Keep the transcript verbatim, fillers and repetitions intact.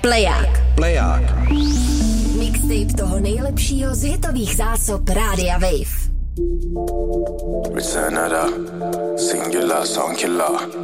Pleják. Pleják. Mixtape toho nejlepšího z hitových zásob Rádia Wave. Return of the singular song killer.